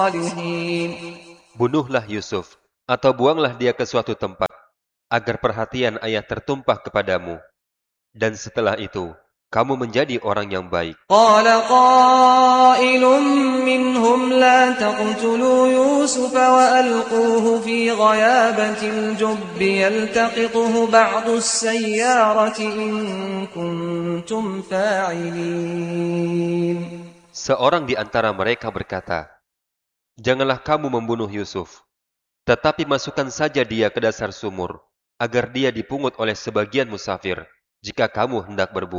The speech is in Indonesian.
الصالحين. Bunuhlah Yusuf, atau buanglah dia ke suatu tempat, agar perhatian ayah tertumpah kepadamu. Dan setelah itu, kamu menjadi orang yang baik. قال قائل منهم لا تقتلوا يوسف وألقوه في غيابة الجب يلتقطه بعض السيارة إن كنتم فاعلين. Seorang di antara mereka berkata, "Janganlah kamu membunuh Yusuf, tetapi masukkan saja dia ke dasar sumur, agar dia dipungut oleh sebagian musafir, jika kamu hendak berbuat."